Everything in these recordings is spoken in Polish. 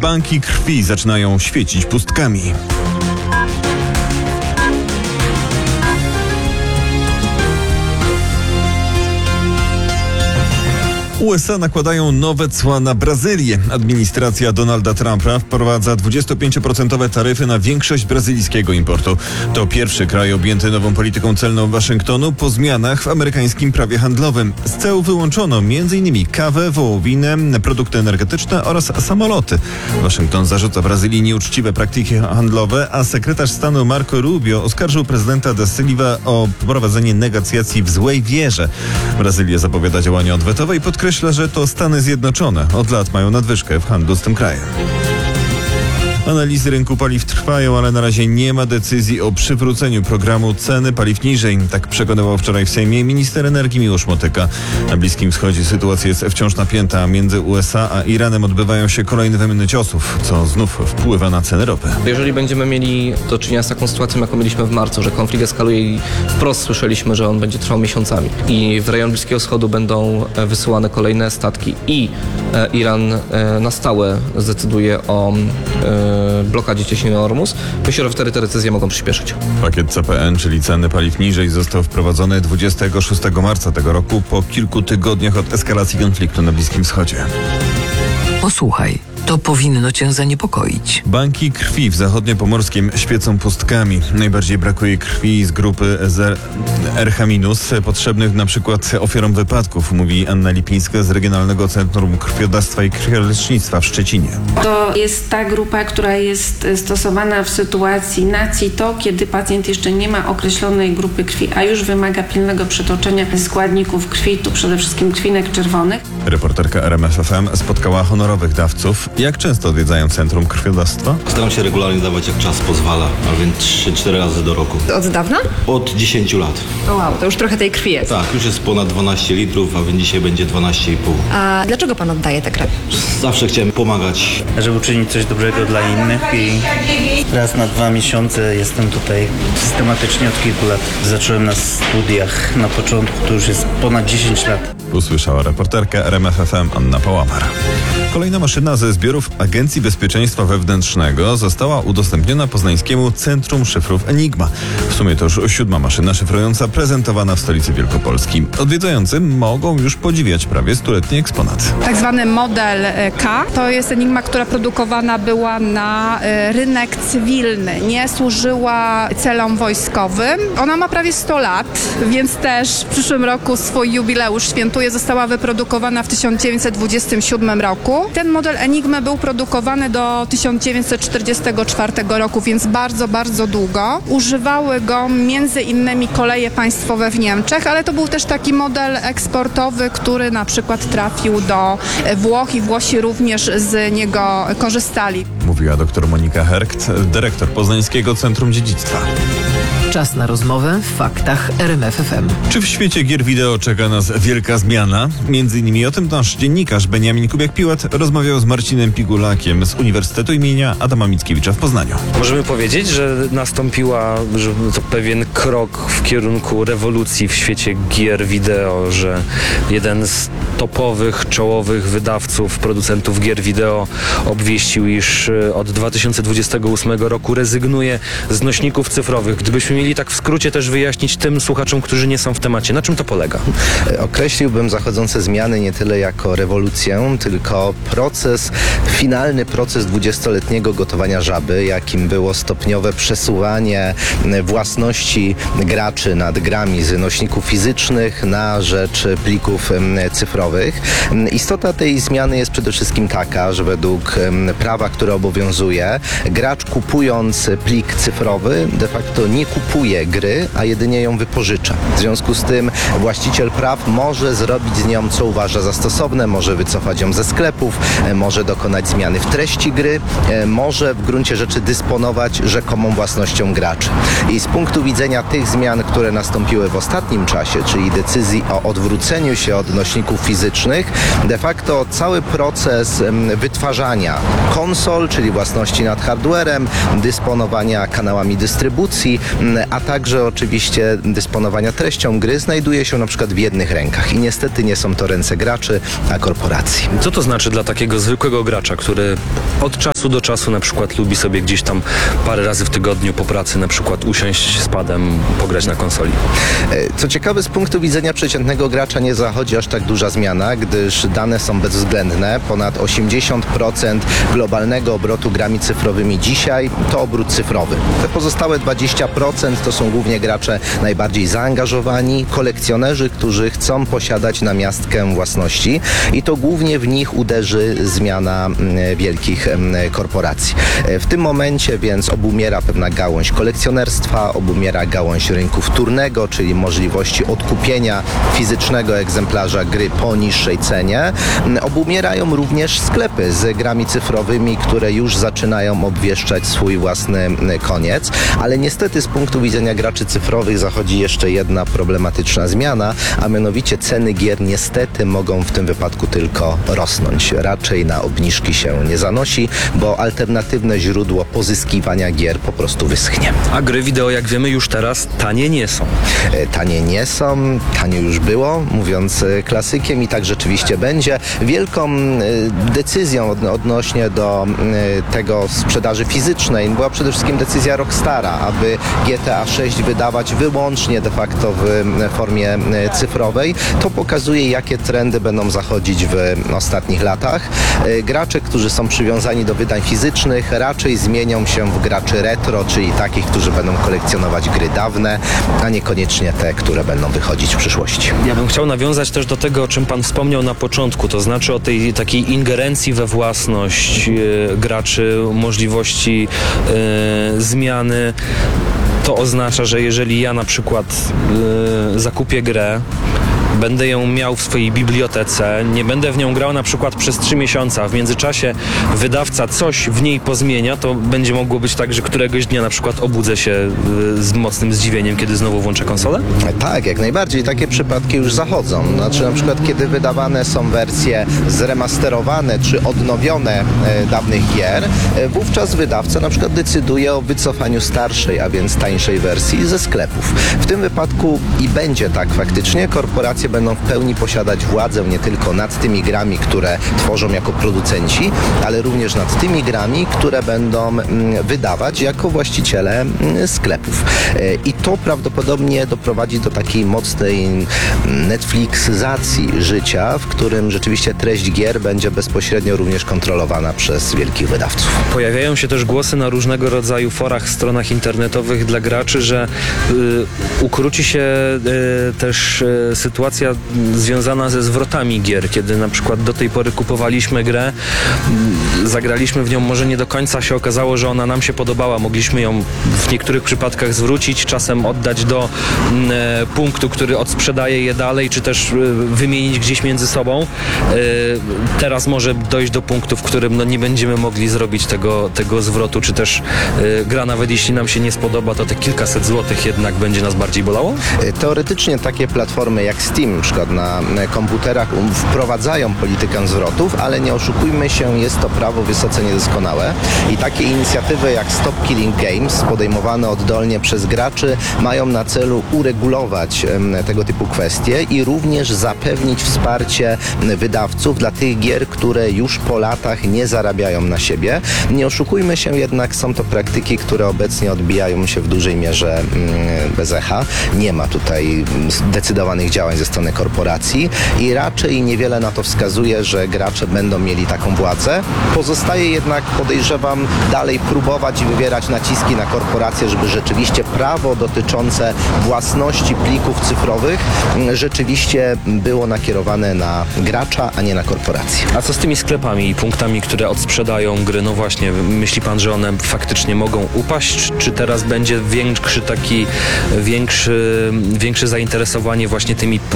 Banki krwi zaczynają świecić pustkami. USA nakładają nowe cła na Brazylię. Administracja Donalda Trumpa wprowadza 25% taryfy na większość brazylijskiego importu. To pierwszy kraj objęty nową polityką celną Waszyngtonu po zmianach w amerykańskim prawie handlowym. Z ceł wyłączono m.in. kawę, wołowinę, produkty energetyczne oraz samoloty. Waszyngton zarzuca Brazylii nieuczciwe praktyki handlowe, a sekretarz stanu Marco Rubio oskarżył prezydenta da Silva o prowadzenie negocjacji w złej wierze. Brazylia zapowiada działania odwetowe i podkreśla, że to Stany Zjednoczone od lat mają nadwyżkę w handlu z tym krajem. Analizy rynku paliw trwają, ale na razie nie ma decyzji o przywróceniu programu ceny paliw niżej. Tak przekonywał wczoraj w Sejmie minister energii Miłosz Motyka. Na Bliskim Wschodzie sytuacja jest wciąż napięta, a między USA a Iranem odbywają się kolejne wymiany ciosów, co znów wpływa na ceny ropy. Jeżeli będziemy mieli do czynienia z taką sytuacją, jaką mieliśmy w marcu, że konflikt eskaluje i wprost słyszeliśmy, że on będzie trwał miesiącami i w rejon Bliskiego Wschodu będą wysyłane kolejne statki i Iran na stałe zdecyduje o blokadzie cieśniny Ormus, myślę, że wtedy te decyzje mogą przyspieszyć. Pakiet CPN, czyli ceny paliw niżej, został wprowadzony 26 marca tego roku po kilku tygodniach od eskalacji konfliktu na Bliskim Wschodzie. Posłuchaj, to powinno cię zaniepokoić. Banki krwi w zachodniopomorskim świecą pustkami. Najbardziej brakuje krwi z grupy RH-, potrzebnych na przykład ofiarom wypadków, mówi Anna Lipińska z Regionalnego Centrum Krwiodawstwa i Krwiolecznictwa w Szczecinie. To jest ta grupa, która jest stosowana w sytuacji NACITO, kiedy pacjent jeszcze nie ma określonej grupy krwi, a już wymaga pilnego przetoczenia składników krwi, tu przede wszystkim krwinek czerwonych. Reporterka RMF FM spotkała honorowych dawców. Jak często odwiedzają Centrum Krwiodawstwa? Staram się regularnie dawać, jak czas pozwala, a więc 3-4 razy do roku. Od dawna? Od 10 lat. Wow, to już trochę tej krwi jest. Tak, już jest ponad 12 litrów, a więc dzisiaj będzie 12,5. A dlaczego pan oddaje tę krew? Zawsze chciałem pomagać. Żeby uczynić coś dobrego dla innych i raz na 2 miesiące jestem tutaj systematycznie od kilku lat. Zacząłem na studiach na początku, to już jest ponad 10 lat. Usłyszała reporterka RMF FM Anna Pałamar. Kolejna maszyna ze zbiorów Agencji Bezpieczeństwa Wewnętrznego została udostępniona poznańskiemu Centrum Szyfrów Enigma. W sumie to już 7. maszyna szyfrująca prezentowana w stolicy Wielkopolski. Odwiedzający mogą już podziwiać prawie 100-letni eksponat. Tak zwany model K to jest Enigma, która produkowana była na rynek cywilny. Nie służyła celom wojskowym. Ona ma prawie 100 lat, więc też w przyszłym roku swój jubileusz świętuje. Została wyprodukowana w 1927 roku. Ten model Enigmy był produkowany do 1944 roku, więc bardzo, bardzo długo. Używały go między innymi koleje państwowe w Niemczech, ale to był też taki model eksportowy, który na przykład trafił do Włoch i Włosi również z niego korzystali. Mówiła dr Monika Herkt, dyrektor Poznańskiego Centrum Dziedzictwa. Czas na rozmowę w faktach RMF FM. Czy w świecie gier wideo czeka nas wielka zmiana? Między innymi o tym nasz dziennikarz Beniamin Kubiak-Piłat rozmawiał z Marcinem Pigulakiem z Uniwersytetu imienia Adama Mickiewicza w Poznaniu. Możemy powiedzieć, że nastąpiła to pewien krok w kierunku rewolucji w świecie gier wideo, że jeden z topowych, czołowych wydawców, producentów gier wideo obwieścił, iż od 2028 roku rezygnuje z nośników cyfrowych. Gdybyśmy mieli tak w skrócie też wyjaśnić tym słuchaczom, którzy nie są w temacie, na czym to polega? Określiłbym zachodzące zmiany nie tyle jako rewolucję, tylko finalny proces 20-letniego gotowania żaby, jakim było stopniowe przesuwanie własności graczy nad grami z nośników fizycznych na rzecz plików cyfrowych. Istota tej zmiany jest przede wszystkim taka, że według prawa, które obowiązuje, gracz kupując plik cyfrowy de facto nie kupuje gry, a jedynie ją wypożycza. W związku z tym właściciel praw może zrobić z nią, co uważa za stosowne, może wycofać ją ze sklepów, może dokonać zmiany w treści gry, może w gruncie rzeczy dysponować rzekomą własnością graczy. I z punktu widzenia tych zmian, które nastąpiły w ostatnim czasie, czyli decyzji o odwróceniu się od nośników fizycznych, de facto cały proces wytwarzania konsol, czyli własności nad hardwarem, dysponowania kanałami dystrybucji, a także oczywiście dysponowania treścią gry znajduje się na przykład w jednych rękach i niestety nie są to ręce graczy, a korporacji. Co to znaczy dla takiego zwykłego gracza, który od czasu do czasu na przykład lubi sobie gdzieś tam parę razy w tygodniu po pracy na przykład usiąść z padem, pograć na konsoli? Co ciekawe, z punktu widzenia przeciętnego gracza nie zachodzi aż tak duża zmiana, gdyż dane są bezwzględne. Ponad 80% globalnego obrotu grami cyfrowymi dzisiaj to obrót cyfrowy. Te pozostałe 20% to są głównie gracze najbardziej zaangażowani, kolekcjonerzy, którzy chcą posiadać namiastkę własności i to głównie w nich uderzy zmiana wielkich korporacji. W tym momencie więc obumiera pewna gałąź kolekcjonerstwa, obumiera gałąź rynku wtórnego, czyli możliwości odkupienia fizycznego egzemplarza gry po niższej cenie. Obumierają również sklepy z grami cyfrowymi, które już zaczynają obwieszczać swój własny koniec, ale niestety z punktu widzenia graczy cyfrowych zachodzi jeszcze jedna problematyczna zmiana, a mianowicie ceny gier niestety mogą w tym wypadku tylko rosnąć. Raczej na obniżki się nie zanosi, bo alternatywne źródło pozyskiwania gier po prostu wyschnie. A gry wideo, jak wiemy, już teraz tanie nie są. Tanie nie są, tanie już było, mówiąc klasykiem, i tak rzeczywiście będzie. Wielką decyzją odnośnie do tego sprzedaży fizycznej była przede wszystkim decyzja Rockstara, aby GTA 6 wydawać wyłącznie de facto w formie cyfrowej. To pokazuje, jakie trendy będą zachodzić w ostatnich latach. Gracze, którzy są przywiązani do wydań fizycznych, raczej zmienią się w graczy retro, czyli takich, którzy będą kolekcjonować gry dawne, a niekoniecznie te, które będą wychodzić w przyszłości. Ja bym chciał nawiązać też do tego, o czym pan wspomniał na początku, to znaczy o tej takiej ingerencji we własność graczy, możliwości zmiany. To oznacza, że jeżeli ja na przykład zakupię grę, będę ją miał w swojej bibliotece, nie będę w nią grał na przykład przez 3 miesiące, a w międzyczasie wydawca coś w niej pozmienia, to będzie mogło być tak, że któregoś dnia na przykład obudzę się z mocnym zdziwieniem, kiedy znowu włączę konsolę? Tak, jak najbardziej. Takie przypadki już zachodzą. Znaczy na przykład kiedy wydawane są wersje zremasterowane czy odnowione dawnych gier, wówczas wydawca na przykład decyduje o wycofaniu starszej, a więc tańszej wersji ze sklepów. W tym wypadku i będzie tak faktycznie, korporacje będą w pełni posiadać władzę nie tylko nad tymi grami, które tworzą jako producenci, ale również nad tymi grami, które będą wydawać jako właściciele sklepów. I to prawdopodobnie doprowadzi do takiej mocnej Netflixacji życia, w którym rzeczywiście treść gier będzie bezpośrednio również kontrolowana przez wielkich wydawców. Pojawiają się też głosy na różnego rodzaju forach, stronach internetowych dla graczy, że ukróci się też sytuacja związana ze zwrotami gier, kiedy na przykład do tej pory kupowaliśmy grę, zagraliśmy w nią, może nie do końca się okazało, że ona nam się podobała, mogliśmy ją w niektórych przypadkach zwrócić, czasem oddać do punktu, który odsprzedaje je dalej, czy też wymienić gdzieś między sobą. Teraz może dojść do punktu, w którym nie będziemy mogli zrobić tego zwrotu, czy też gra, nawet jeśli nam się nie spodoba, to te kilkaset złotych jednak będzie nas bardziej bolało? Teoretycznie takie platformy jak Steam, na przykład na komputerach, wprowadzają politykę zwrotów, ale nie oszukujmy się, jest to prawo wysoce niedoskonałe i takie inicjatywy jak Stop Killing Games, podejmowane oddolnie przez graczy, mają na celu uregulować tego typu kwestie i również zapewnić wsparcie wydawców dla tych gier, które już po latach nie zarabiają na siebie. Nie oszukujmy się jednak, są to praktyki, które obecnie odbijają się w dużej mierze bez echa. Nie ma tutaj zdecydowanych działań ze strony korporacji i raczej niewiele na to wskazuje, że gracze będą mieli taką władzę. Pozostaje jednak, podejrzewam, dalej próbować i wywierać naciski na korporacje, żeby rzeczywiście prawo dotyczące własności plików cyfrowych rzeczywiście było nakierowane na gracza, a nie na korporację. A co z tymi sklepami i punktami, które odsprzedają gry? No właśnie, myśli pan, że one faktycznie mogą upaść? Czy teraz będzie większe zainteresowanie właśnie tymi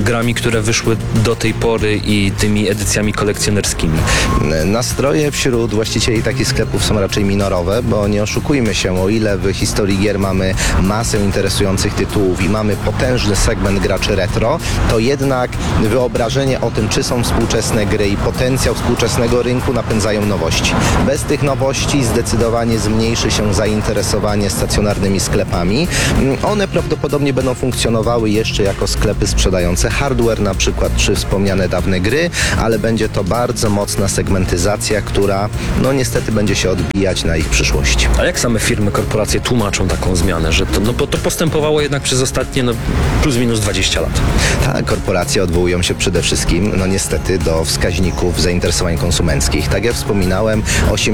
grami, które wyszły do tej pory i tymi edycjami kolekcjonerskimi? Nastroje wśród właścicieli takich sklepów są raczej minorowe, bo nie oszukujmy się, o ile w historii gier mamy masę interesujących tytułów i mamy potężny segment graczy retro, to jednak wyobrażenie o tym, czy są współczesne gry i potencjał współczesnego rynku napędzają nowości. Bez tych nowości zdecydowanie zmniejszy się zainteresowanie stacjonarnymi sklepami. One prawdopodobnie będą funkcjonowały jeszcze jako sklepy sprzedające hardware, na przykład czy wspomniane dawne gry, ale będzie to bardzo mocna segmentyzacja, która niestety będzie się odbijać na ich przyszłości. A jak same firmy, korporacje tłumaczą taką zmianę, że bo to postępowało jednak przez ostatnie plus minus 20 lat? Tak, korporacje odwołują się przede wszystkim, niestety, do wskaźników zainteresowań konsumenckich. Tak jak wspominałem,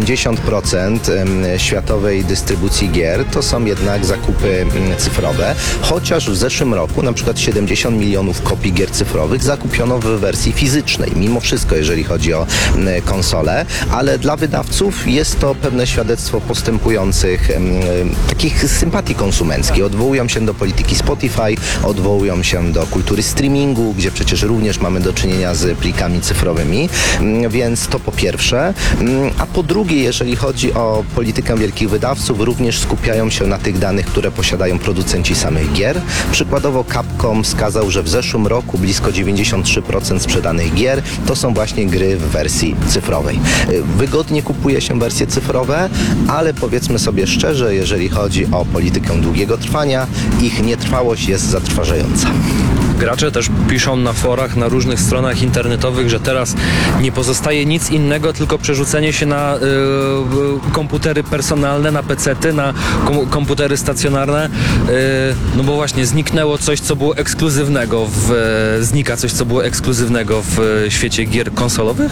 80% światowej dystrybucji gier to są jednak zakupy cyfrowe, chociaż w zeszłym roku na przykład 70 milionów kopii gier cyfrowych zakupiono w wersji fizycznej, mimo wszystko, jeżeli chodzi o konsole, ale dla wydawców jest to pewne świadectwo postępujących takich sympatii konsumenckich. Odwołują się do polityki Spotify, odwołują się do kultury streamingu, gdzie przecież również mamy do czynienia z plikami cyfrowymi, więc to po pierwsze. A po drugie, jeżeli chodzi o politykę wielkich wydawców, również skupiają się na tych danych, które posiadają producenci samych gier. Przykładowo Capcom wskazał, że w zeszłym roku blisko 93% sprzedanych gier to są właśnie gry w wersji cyfrowej. Wygodnie kupuje się wersje cyfrowe, ale powiedzmy sobie szczerze, jeżeli chodzi o politykę długiego trwania, ich nietrwałość jest zatrważająca. Gracze też piszą na forach, na różnych stronach internetowych, że teraz nie pozostaje nic innego, tylko przerzucenie się na komputery personalne, na pecety, na komputery stacjonarne, bo właśnie zniknęło coś, co było ekskluzywnego znika coś, co było ekskluzywnego w świecie gier konsolowych?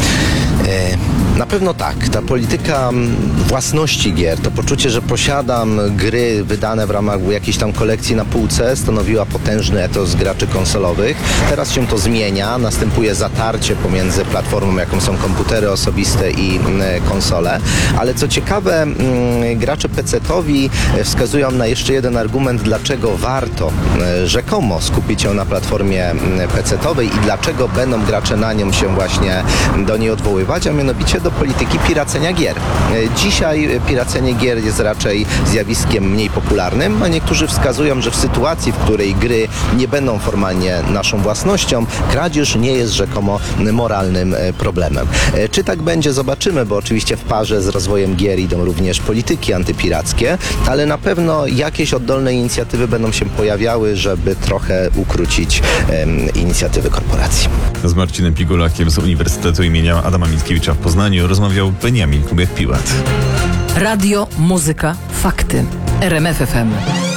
Na pewno tak. Ta polityka własności gier, to poczucie, że posiadam gry wydane w ramach jakiejś tam kolekcji na półce, stanowiła potężny etos graczy konsolowych. Teraz się to zmienia, następuje zatarcie pomiędzy platformą, jaką są komputery osobiste i konsole, ale co ciekawe, gracze pecetowi wskazują na jeszcze jeden argument, dlaczego warto rzekomo skupić się na platformie pecetowej i dlaczego będą gracze na nią się właśnie do niej odwoływać, a mianowicie do polityki piracenia gier. Dzisiaj piracenie gier jest raczej zjawiskiem mniej popularnym, a niektórzy wskazują, że w sytuacji, w której gry nie będą formalnie naszą własnością, kradzież nie jest rzekomo moralnym problemem. Czy tak będzie, zobaczymy, bo oczywiście w parze z rozwojem gier idą również polityki antypirackie, ale na pewno jakieś oddolne inicjatywy będą się pojawiały, żeby trochę ukrócić inicjatywy korporacji. Z Marcinem Pigulakiem z Uniwersytetu imienia Adama Mickiewicza w Poznaniu rozmawiał Beniamin Kubiak-Piłat. Radio, muzyka, fakty. RMF FM.